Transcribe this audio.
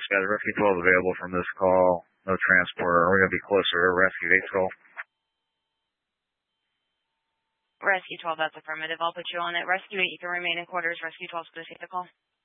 guys. Rescue 12 available from this call. No transport. Are we going to be closer to Rescue 8's call? Rescue 12, that's affirmative. I'll put you on it. Rescue 8, you can remain in quarters. Rescue 12 is going to take the call.